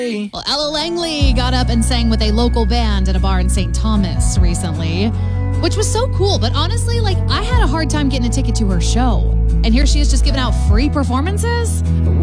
Well, Ella Langley got up and sang with a local band at a bar in St. Thomas recently, which was so cool. But honestly, I had a hard time getting a ticket to her show. And here she is just giving out free performances.